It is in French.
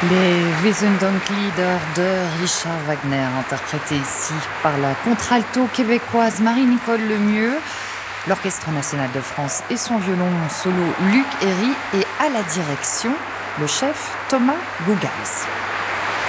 Les Wesendonck-Lieder de Richard Wagner, interprétés ici par la contralto québécoise Marie-Nicole Lemieux, l'Orchestre national de France et son violon solo Luc Herry, et à la direction, le chef Thomas Gougaz.